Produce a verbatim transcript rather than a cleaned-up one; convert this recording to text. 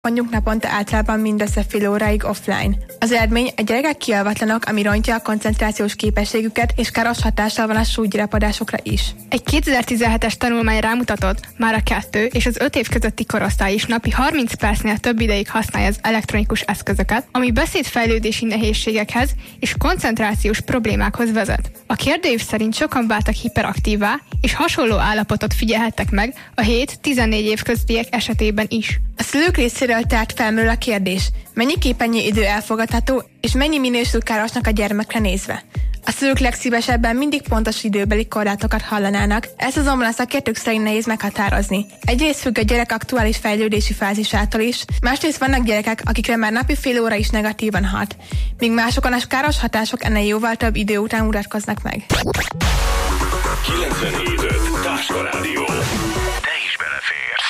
mondjuk naponta általában mindössze fél óráig offline. Az eredmény a gyerekek kialvatlanok, ami rontja a koncentrációs képességüket, és káros hatással van a súlygyulapodásokra is. Egy kétezer-tizenhetes tanulmány rámutatott, már a kettő és az öt év közötti korosztály is napi harminc percnél több ideig használja az elektronikus eszközöket, ami beszédfejlődési nehézségekhez és koncentrációs problémákhoz vezet. A kérdőív szerint sokan váltak hiperaktívvá, és hasonló állapotot figyelhettek meg a hét-tizennégy év köztiek esetében is. A szülők részéről tehát felmerül a kérdés, mennyi képernyő idő elfogadható, és mennyi minősül károsnak a gyermekre nézve. A szülők legszívesebben mindig pontos időbeli korlátokat hallanának, ezt azonban a szakértők szerint nehéz meghatározni. Egyrészt függ a gyerek aktuális fejlődési fázisától is, másrészt vannak gyerekek, akikre már napi fél óra is negatívan hat, míg másokon a káros hatások ennél jóval több idő után mutatkoznak meg. kilencvenhét öt Táska Rádió. Te is beleférsz.